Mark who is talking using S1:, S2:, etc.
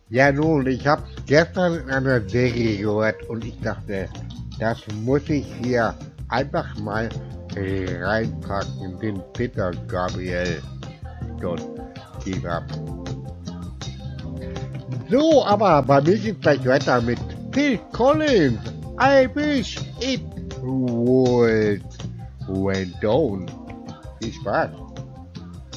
S1: Ja nun, ich habe gestern in einer Serie gehört und ich dachte, das muss ich hier einfach mal reinpacken, den Peter Gabriel dort ab. So, aber bei mir geht's gleich weiter mit Phil Collins. I wish it would went down. Viel Spaß.